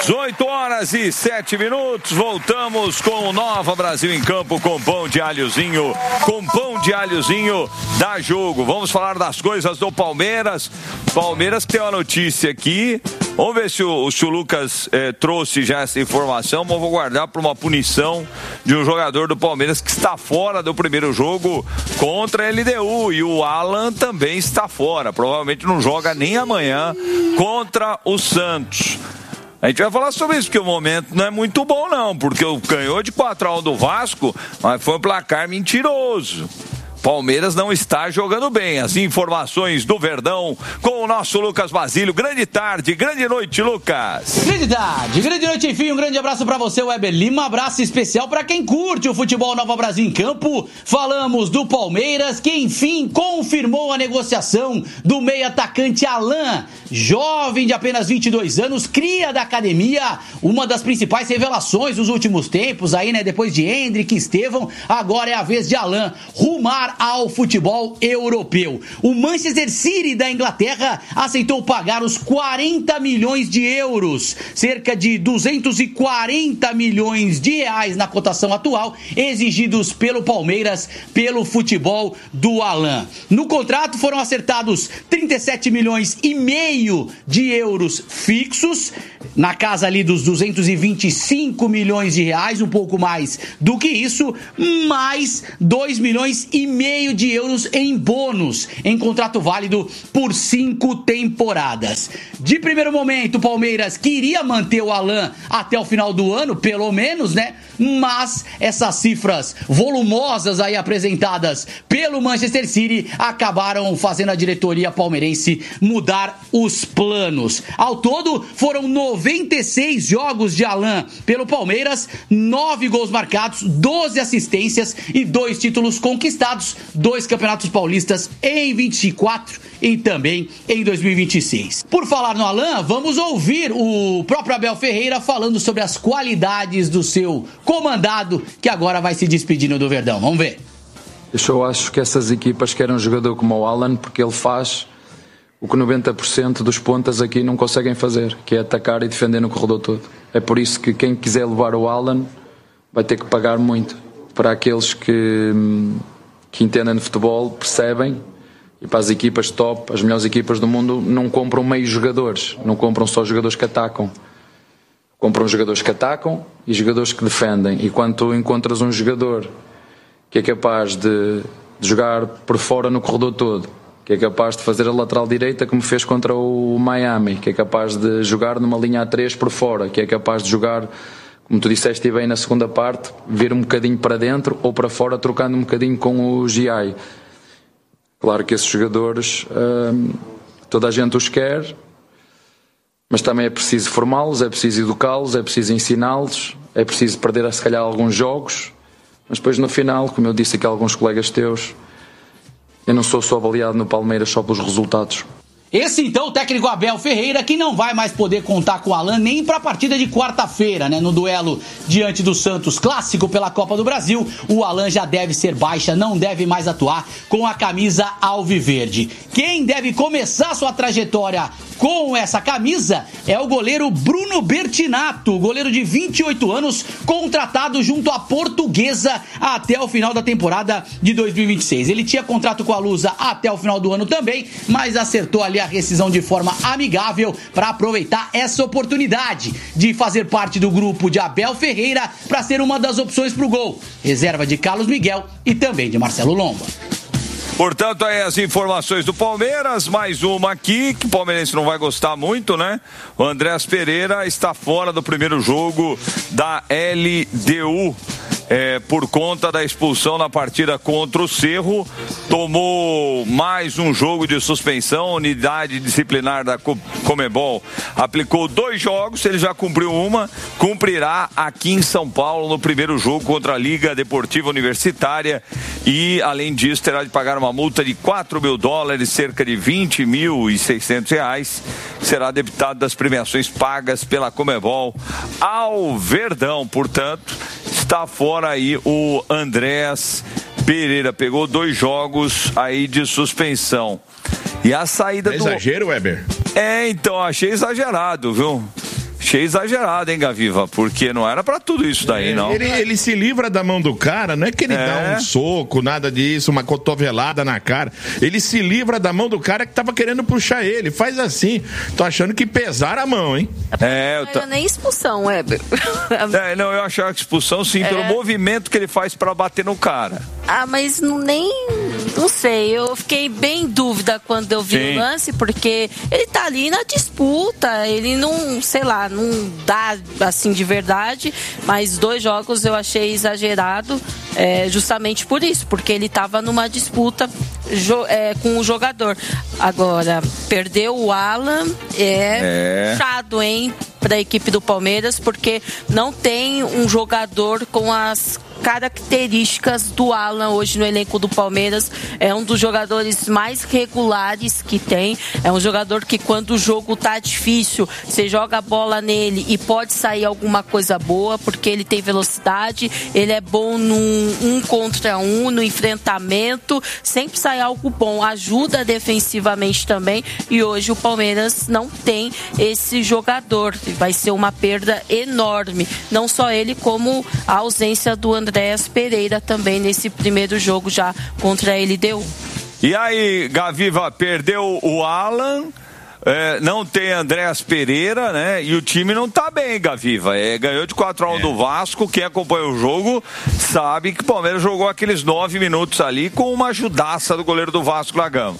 18h07, voltamos com o Nova Brasil em Campo com pão de alhozinho, dá jogo. Vamos falar das coisas do Palmeiras. Palmeiras que tem uma notícia aqui, vamos ver se o Lucas trouxe já essa informação, mas vou guardar para uma punição de um jogador do Palmeiras que está fora do primeiro jogo contra a LDU, e o Alan também está fora, provavelmente não joga nem amanhã contra o Santos. A gente vai falar sobre isso, porque o momento não é muito bom não, porque ganhou de 4-1 do Vasco, mas foi um placar mentiroso. Palmeiras não está jogando bem. As informações do Verdão com o nosso Lucas Basílio. Grande tarde, grande noite, Lucas. Grande tarde, grande noite, enfim. Um grande abraço para você, Weber Lima. Um abraço especial para quem curte o futebol Nova Brasil em Campo. Falamos do Palmeiras, que enfim confirmou a negociação do meio atacante Alan, jovem de apenas 22 anos, cria da academia, uma das principais revelações dos últimos tempos aí, né? Depois de Hendrick, Estevão, agora é a vez de Alan rumar ao futebol europeu. O Manchester City da Inglaterra aceitou pagar os 40 milhões de euros, cerca de 240 milhões de reais na cotação atual, exigidos pelo Palmeiras pelo futebol do Alan. No contrato foram acertados 37 milhões e meio de euros fixos, na casa ali dos 225 milhões de reais, um pouco mais do que isso, mais 2 milhões e meio de euros em bônus, em contrato válido por 5 temporadas. De primeiro momento, o Palmeiras queria manter o Alan até o final do ano, pelo menos, né? Mas essas cifras volumosas aí apresentadas pelo Manchester City acabaram fazendo a diretoria palmeirense mudar os planos. Ao todo, foram 96 jogos de Alan pelo Palmeiras, 9 gols marcados, 12 assistências e 2 títulos conquistados, 2 campeonatos paulistas em 24 e também em 2026. Por falar no Alan, vamos ouvir o próprio Abel Ferreira falando sobre as qualidades do seu comandado, que agora vai se despedindo do Verdão. Vamos ver. Eu acho que essas equipas querem um jogador como o Alan, porque ele faz o que 90% dos pontas aqui não conseguem fazer, que é atacar e defender no corredor todo. É por isso que quem quiser levar o Alan vai ter que pagar muito. Para aqueles que entendem de futebol, percebem, e para as equipas top, as melhores equipas do mundo, não compram meios jogadores, não compram só jogadores que atacam. Compram jogadores que atacam e jogadores que defendem. E quando tu encontras um jogador que é capaz de jogar por fora no corredor todo, que é capaz de fazer a lateral direita como fez contra o Miami, que é capaz de jogar numa linha A3 por fora, que é capaz de jogar, como tu disseste bem na segunda parte, vir um bocadinho para dentro ou para fora, trocando um bocadinho com o GI. Claro que esses jogadores, toda a gente os quer, mas também é preciso formá-los, é preciso educá-los, é preciso ensiná-los, é preciso perder se calhar alguns jogos, mas depois no final, como eu disse aqui a alguns colegas teus, eu não sou só avaliado no Palmeiras só pelos resultados. Esse então, o técnico Abel Ferreira, que não vai mais poder contar com o Alan nem para a partida de quarta-feira, né? No duelo diante do Santos, clássico pela Copa do Brasil, o Alan já deve ser baixa, não deve mais atuar com a camisa alviverde. Quem deve começar sua trajetória com essa camisa é o goleiro Bruno Bertinato, goleiro de 28 anos, contratado junto à Portuguesa até o final da temporada de 2026. Ele tinha contrato com a Lusa até o final do ano também, mas acertou ali a rescisão de forma amigável para aproveitar essa oportunidade de fazer parte do grupo de Abel Ferreira para ser uma das opções para o gol. Reserva de Carlos Miguel e também de Marcelo Lomba. Portanto, aí as informações do Palmeiras, mais uma aqui, que o palmeirense não vai gostar muito, né? O Andrés Pereira está fora do primeiro jogo da LDU. Por conta da expulsão na partida contra o Cerro, tomou mais um jogo de suspensão. A unidade disciplinar da Conmebol aplicou 2 jogos, ele já cumpriu uma, cumprirá aqui em São Paulo no primeiro jogo contra a Liga Deportiva Universitária e, além disso, terá de pagar uma multa de $4 mil, cerca de R$20.600, que será debitado das premiações pagas pela Conmebol ao Verdão. Portanto, está fora aí o Andrés Pereira, pegou 2 jogos aí de suspensão. E a saída do... Exagero, Weber? Então, achei exagerado, viu? Achei exagerado, hein, Gaviva? Porque não era pra tudo isso daí, não. Ele se livra da mão do cara, não é que ele dá um soco, nada disso, uma cotovelada na cara. Ele se livra da mão do cara que tava querendo puxar ele. Faz assim. Tô achando que pesaram a mão, hein? Não era nem expulsão, Weber. Não, eu achava que expulsão sim, pelo movimento que ele faz pra bater no cara. Mas não sei, eu fiquei bem em dúvida quando eu vi o lance, porque ele tá ali na disputa, ele não, sei lá, não dá assim de verdade, mas 2 jogos eu achei exagerado, justamente por isso, porque ele tava numa disputa com o jogador. Agora, perdeu o Alan, puxado, hein, para a equipe do Palmeiras, porque não tem um jogador com as características do Alan hoje no elenco do Palmeiras. É um dos jogadores mais regulares que tem, é um jogador que quando o jogo tá difícil, você joga a bola nele e pode sair alguma coisa boa, porque ele tem velocidade, ele é bom no 1 contra 1, no enfrentamento, sempre sai algo bom, ajuda defensivamente também, e hoje o Palmeiras não tem esse jogador, vai ser uma perda enorme, não só ele, como a ausência do Andréas Pereira também nesse primeiro jogo já contra a LDU. E aí, Gaviva, perdeu o Alan, não tem Andréas Pereira, né? E o time não tá bem, Gaviva. Ganhou de 4-1 do Vasco. Quem acompanha o jogo sabe que o Palmeiras jogou aqueles 9 minutos ali com uma ajudaça do goleiro do Vasco da Gama.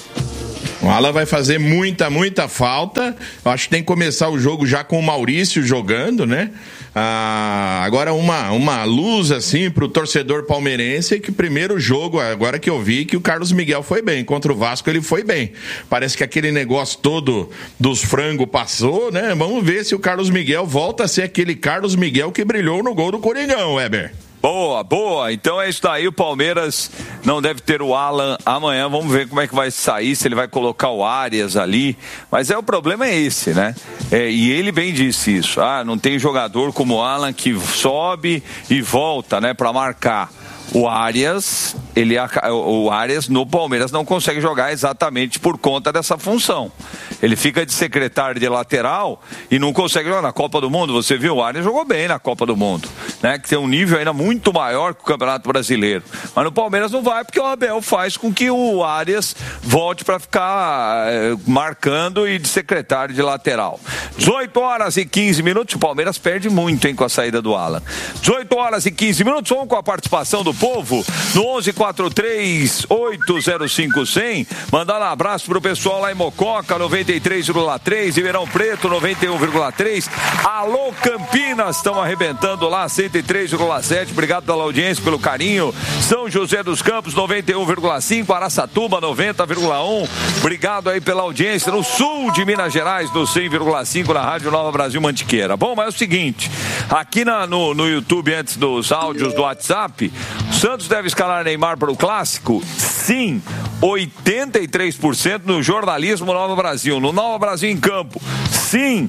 O Alan vai fazer muita falta. Eu acho que tem que começar o jogo já com o Maurício jogando, né? Agora uma luz assim pro torcedor palmeirense, que o primeiro jogo, agora que eu vi, que o Carlos Miguel foi bem, contra o Vasco ele foi bem, parece que aquele negócio todo dos frangos passou, né? Vamos ver se o Carlos Miguel volta a ser aquele Carlos Miguel que brilhou no gol do Coringão, Weber. Boa. Então é isso daí. O Palmeiras não deve ter o Alan amanhã. Vamos ver como é que vai sair, se ele vai colocar o Arias ali. Mas o problema é esse, né? E ele bem disse isso. Não tem jogador como o Alan que sobe e volta, né, para marcar. O Arias no Palmeiras não consegue jogar exatamente por conta dessa função. Ele fica de secretário de lateral e não consegue jogar na Copa do Mundo. Você viu, o Arias jogou bem na Copa do Mundo, né? Que tem um nível ainda muito maior que o Campeonato Brasileiro. Mas no Palmeiras não vai, porque o Abel faz com que o Arias volte para ficar marcando e de secretário de lateral. 18h15. O Palmeiras perde muito, hein, com a saída do Alan. 18h15. Vamos com a participação do povo no 1143-805-100. Mandar um abraço pro pessoal lá em Mococa, 93,3, Ribeirão Preto, 91,3. Alô, Campinas, estão arrebentando lá, 103,7. Obrigado pela audiência, pelo carinho. São José dos Campos, 91,5. Araçatuba, 90,1. Obrigado aí pela audiência. No sul de Minas Gerais, no 100,5, na Rádio Nova Brasil Mantiqueira. Bom, mas é o seguinte, aqui no YouTube, antes dos áudios do WhatsApp, o Santos deve escalar Neymar para o Clássico? Sim, 83% no jornalismo Nova Brasil, no Nova Brasil em Campo. Sim,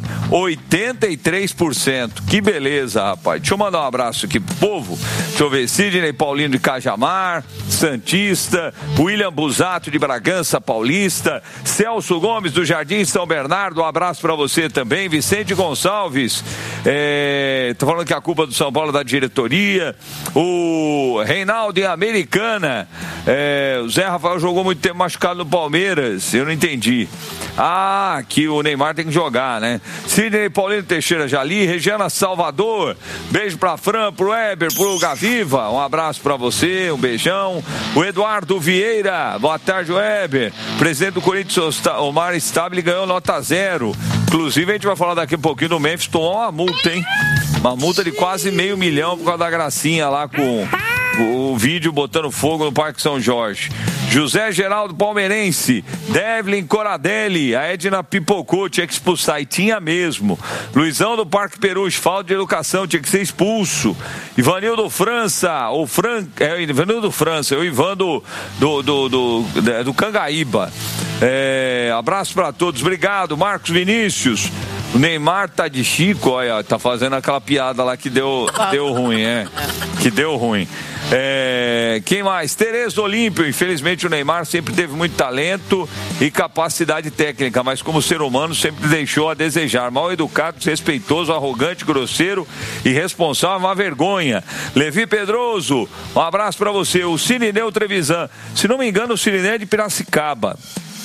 83%. Que beleza, rapaz. Deixa eu mandar um abraço aqui pro povo. Deixa eu ver, Sidney Paulino de Cajamar, Santista, William Busato de Bragança Paulista, Celso Gomes do Jardim São Bernardo, um abraço para você também. Vicente Gonçalves, tô falando que a culpa do São Paulo é da diretoria. O Reinaldo em Americana, o Zé Rafael jogou muito tempo machucado no Palmeiras, eu não entendi. Que o Neymar tem que jogar, né? Sidney Paulino Teixeira Jali, Regiana Salvador, beijo pra Fran, pro Weber, pro Gaviva, um abraço pra você, um beijão. O Eduardo Vieira, boa tarde, Weber. Presidente do Corinthians, Omar Stabile, ganhou nota 0. Inclusive, a gente vai falar daqui a pouquinho do Memphis, tomou uma multa, hein? Uma multa de quase R$500 mil por causa da gracinha lá com o vídeo botando fogo no Parque São Jorge. José Geraldo Palmeirense, Devlin Coradelli, a Edna pipocou, tinha que expulsar, e tinha mesmo. Luizão do Parque Perus, falta de educação, tinha que ser expulso. Ivanildo França, Ivanildo França, o Ivan do Cangaíba. Abraço para todos, obrigado. Marcos Vinícius, o Neymar tá de Chico, olha, tá fazendo aquela piada lá que deu ruim, que deu ruim. Quem mais? Tereza Olímpio. Infelizmente o Neymar sempre teve muito talento e capacidade técnica, mas como ser humano sempre deixou a desejar. Mal educado, desrespeitoso, arrogante, grosseiro, irresponsável, uma vergonha. Levi Pedroso, um abraço pra você. O Cirineu Trevisan, se não me engano o Cirineu é de Piracicaba.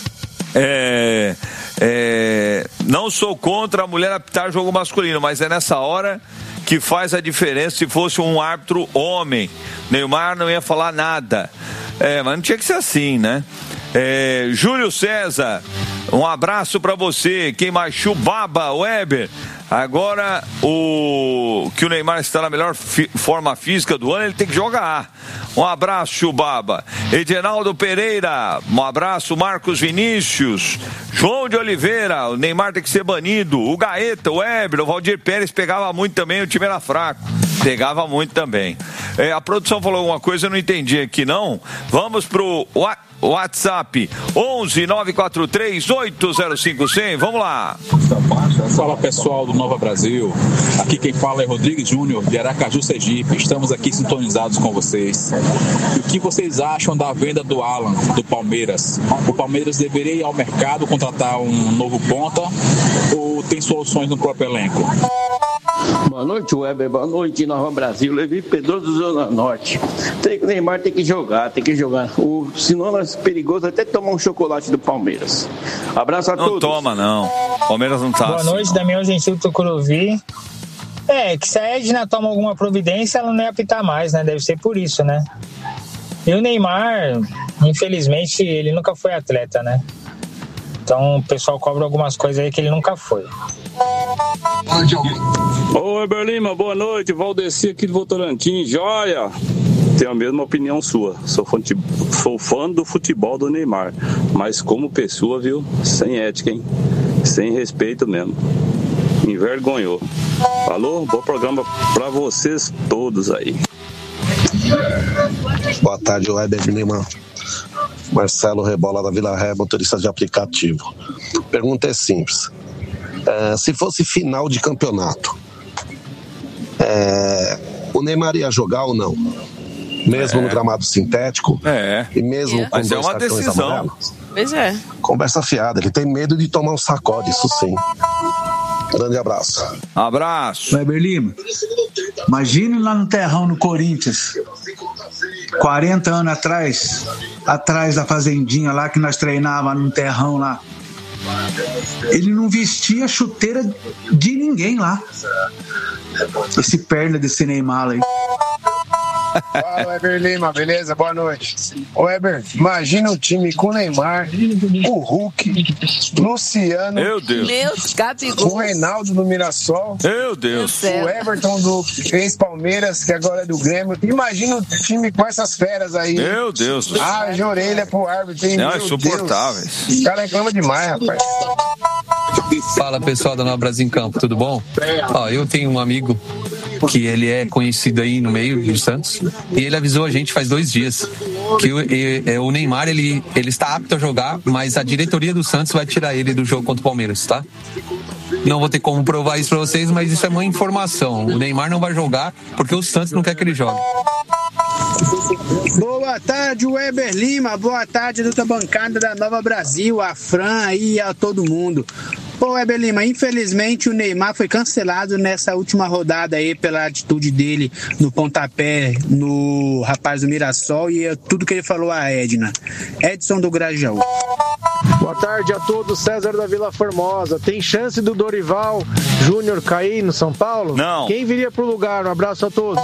Não sou contra a mulher apitar jogo masculino, mas é nessa hora que faz a diferença. Se fosse um árbitro homem, Neymar não ia falar nada. Mas não tinha que ser assim, né? Júlio César, um abraço pra você. Quem mais? Chubaba, Weber. Agora, que o Neymar está na melhor forma física do ano, ele tem que jogar. Um abraço, Chubaba. Edinaldo Pereira, um abraço. Marcos Vinícius, João de Oliveira, o Neymar tem que ser banido. O Gaeta, o Weber, o Valdir Pérez pegava muito também, o time era fraco. Pegava muito também. A produção falou alguma coisa, eu não entendi aqui não. Vamos pro WhatsApp 11 943 805 100. Vamos lá. Fala pessoal do Nova Brasil, aqui quem fala é Rodrigues Júnior de Aracaju, Sergipe. Estamos aqui sintonizados com vocês. E o que vocês acham da venda do Alan do Palmeiras? O Palmeiras deveria ir ao mercado contratar um novo ponta ou tem soluções no próprio elenco? Boa noite, Weber. Boa noite, Nova Brasil. Levi Pedroso do Zona Norte. O Neymar tem que jogar. Senão é perigoso até tomar um chocolate do Palmeiras. Abraço a todos. Não toma, não. Palmeiras não tá. Boa noite, Damião Gentil Tucuruvi. Que se a Edna toma alguma providência, ela não ia apitar mais, né? Deve ser por isso, né? E o Neymar, infelizmente, ele nunca foi atleta, né? Então o pessoal cobra algumas coisas aí que ele nunca foi. Ô, Weber Lima, boa noite. Valdeci aqui do Votorantim. Joia! Tenho a mesma opinião sua. Sou fã do futebol do Neymar. Mas como pessoa, viu? Sem ética, hein? Sem respeito mesmo. Me envergonhou. Falou? Bom programa pra vocês todos aí. Boa tarde, Weber Lima. Marcelo Rebola da Vila Ré, motorista de aplicativo. Pergunta é simples. Se fosse final de campeonato, o Neymar ia jogar ou não? Mesmo no gramado sintético? E mesmo com mas é uma decisão. Amarelos? Pois é. Conversa fiada, ele tem medo de tomar um sacode, isso sim. Grande abraço. Abraço. Weber Lima, imagine lá no terrão no Corinthians, 40 anos atrás da fazendinha lá que nós treinávamos no terrão lá. Ele não vestia chuteira de ninguém lá. Esse perna desse Neymar aí. Fala, Weber Lima, beleza? Boa noite. Weber, imagina um time com o Neymar, o Hulk, Luciano, meu Deus, o Reinaldo do Mirassol, meu Deus, o Everton do ex-Palmeiras, que agora é do Grêmio. Imagina um time com essas feras aí. Meu Deus. De orelha pro árbitro. Não, é insuportável. Os caras reclamam demais, rapaz. Fala, pessoal da Nova Brasil em Campo, tudo bom? Eu tenho um amigo que ele é conhecido aí no meio do Santos e ele avisou a gente faz 2 dias que o Neymar ele está apto a jogar, mas a diretoria do Santos vai tirar ele do jogo contra o Palmeiras, tá? Não vou ter como provar isso pra vocês, mas isso é uma informação. O Neymar não vai jogar porque o Santos não quer que ele jogue. Boa tarde, Weber Lima. Boa tarde, doutor bancada da Nova Brasil, a Fran aí e a todo mundo. Pô, Weber Lima, infelizmente o Neymar foi cancelado nessa última rodada aí pela atitude dele no pontapé no rapaz do Mirassol e tudo que ele falou a Edna. Edson do Grajaú. Boa tarde a todos, César da Vila Formosa. Tem chance do Dorival Júnior cair no São Paulo? Não. Quem viria pro lugar? Um abraço a todos.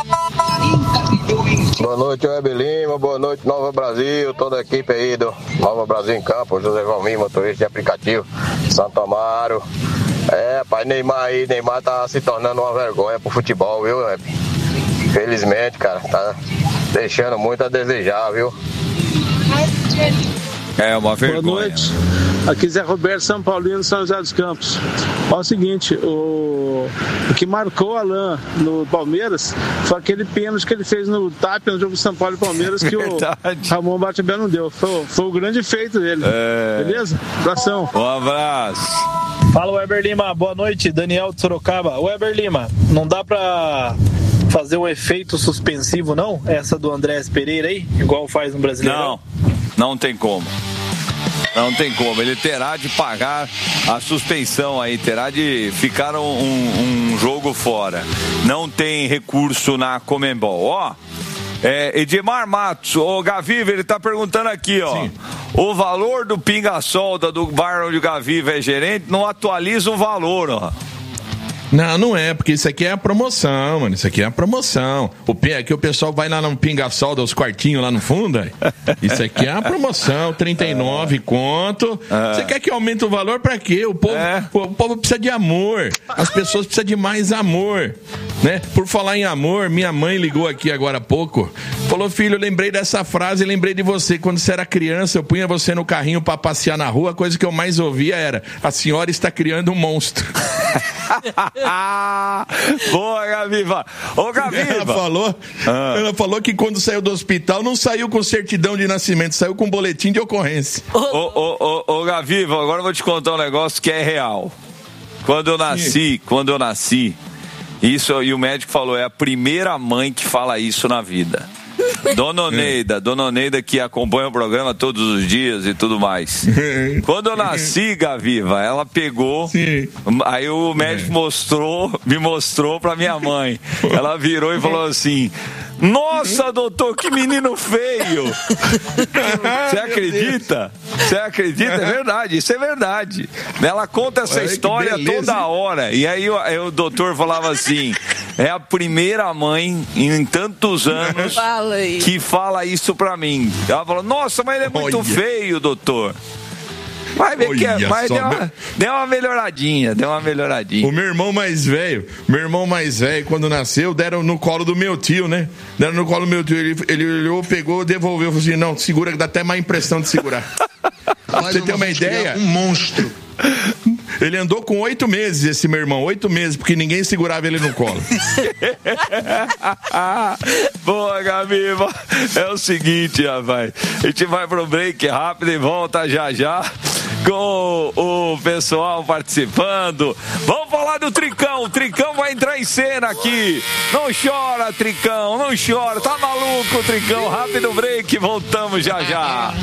Boa noite, Weber Lima. Boa noite, Nova Brasil. Toda a equipe aí do Nova Brasil em Campo. José Valmir, motorista de aplicativo, Santo Amaro. Pai, Neymar tá se tornando uma vergonha pro futebol, viu, Weber? Infelizmente, cara, tá deixando muito a desejar, viu? É uma vergonha. Boa noite. Aqui Zé Roberto, São Paulino, São José dos Campos. Olha o seguinte, o que marcou o Alan no Palmeiras foi aquele pênalti que ele fez no TAP no jogo de São Paulo e Palmeiras que o Ramon Batebel não deu. Foi o grande feito dele. Beleza? Abração. Um abraço. Fala, Weber Lima. Boa noite, Daniel de Sorocaba. Weber Lima, não dá pra fazer um efeito suspensivo, não? Essa do Andrés Pereira aí, igual faz no Brasileirão? Não tem como. Não tem como, ele terá de pagar a suspensão aí, terá de ficar um jogo fora. Não tem recurso na Conmebol. Edmar Matos, o Gaviva, ele tá perguntando aqui, ó. Sim. O valor do pinga-solda do bar onde o Gaviva é gerente não atualiza o valor, ó. Não é, porque isso aqui é a promoção, mano. Isso aqui é a promoção. Aqui o pessoal vai lá no pinga-solda, os quartinhos lá no fundo, aí. Isso aqui é a promoção, 39 conto. Você quer que aumente o valor pra quê? O povo precisa de amor. As pessoas precisam de mais amor, né? Por falar em amor, minha mãe ligou aqui agora há pouco. Falou, filho, eu lembrei dessa frase, lembrei de você. Quando você era criança, eu punha você no carrinho pra passear na rua. A coisa que eu mais ouvia era: a senhora está criando um monstro. Boa, Gaviva. Ô, Gaviva. Ela falou que quando saiu do hospital não saiu com certidão de nascimento, saiu com boletim de ocorrência. Ô, Gaviva, agora eu vou te contar um negócio que é real. Quando eu nasci, isso, e o médico falou, é a primeira mãe que fala isso na vida. Dona Oneida que acompanha o programa todos os dias e tudo mais. Quando eu nasci, Gaviva, ela pegou, aí o médico me mostrou pra minha mãe. Ela virou e falou assim: nossa, doutor, que menino feio. Você acredita? Você acredita? É verdade, isso é verdade. Ela conta essa história toda hora. E aí o doutor falava assim: é a primeira mãe em tantos anos que fala isso pra mim. Ela falou: nossa, mas ele é muito feio, doutor. Vai ver que deu uma melhoradinha. O meu irmão mais velho, quando nasceu, deram no colo do meu tio, né? Deram no colo do meu tio, ele olhou, pegou, devolveu, falou assim: não, segura, que dá até má impressão de segurar. Você tem uma ideia? Um monstro. Ele andou com 8 meses, esse meu irmão, 8 meses, porque ninguém segurava ele no colo. Boa, Gaviva. É o seguinte, rapaz, a gente vai pro break rápido e volta já com o pessoal participando. Vamos falar do Tricão. O Tricão vai entrar em cena aqui. Não chora, Tricão, não chora. Tá maluco, Tricão? Rápido break, voltamos já.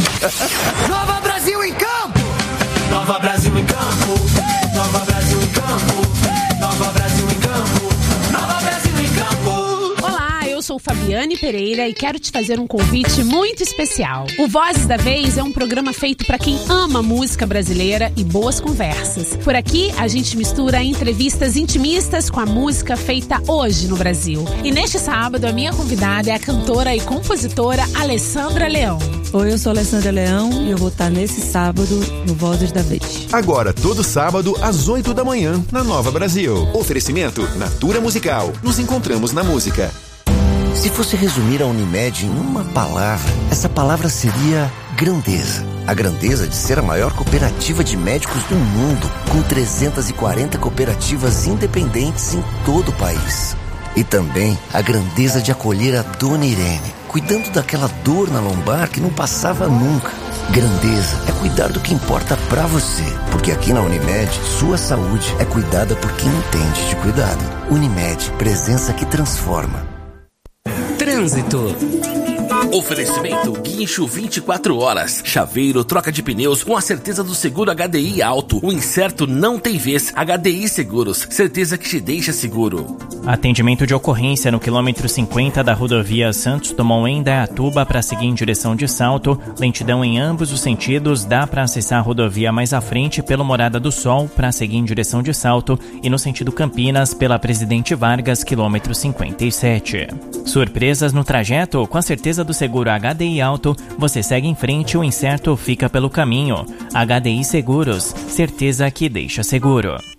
Nova Brasil em campo! Nova Brasil em campo! Nova Brasil em campo! Nova Brasil em campo! Nova Brasil em campo! Olá, eu sou Fabiane Pereira e quero te fazer um convite muito especial. O Vozes da Vez é um programa feito para quem ama música brasileira e boas conversas. Por aqui, a gente mistura entrevistas intimistas com a música feita hoje no Brasil. E neste sábado, a minha convidada é a cantora e compositora Alessandra Leão. Oi, eu sou Alessandra Leão e eu vou estar nesse sábado no Vozes da Vez. Agora, todo sábado, às 8 da manhã, na Nova Brasil. Oferecimento Natura Musical. Nos encontramos na música. Se fosse resumir a Unimed em uma palavra, essa palavra seria grandeza. A grandeza de ser a maior cooperativa de médicos do mundo, com 340 cooperativas independentes em todo o país. E também a grandeza de acolher a Dona Irene, cuidando daquela dor na lombar que não passava nunca. Grandeza é cuidar do que importa pra você, porque aqui na Unimed, sua saúde é cuidada por quem entende de cuidado. Unimed, presença que transforma. Trânsito. Oferecimento Guincho 24 horas. Chaveiro, troca de pneus com a certeza do seguro HDI Alto. O incerto não tem vez. HDI Seguros, certeza que te deixa seguro. Atendimento de ocorrência no quilômetro 50 da rodovia Santos Dumont em Indaiatuba para seguir em direção de Salto. Lentidão em ambos os sentidos. Dá para acessar a rodovia mais à frente pelo Morada do Sol para seguir em direção de Salto e no sentido Campinas pela Presidente Vargas, quilômetro 57. Surpresas no trajeto? Com a certeza do seguro HDI Alto, você segue em frente, o incerto fica pelo caminho. HDI Seguros, certeza que deixa seguro.